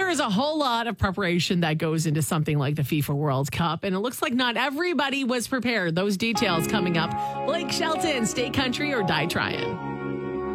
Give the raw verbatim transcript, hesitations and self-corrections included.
there is a whole lot of preparation that goes into something like the FIFA World Cup, and it looks like not everybody was prepared. Those details coming up. Blake Shelton, Stay Country or Die Tryin'.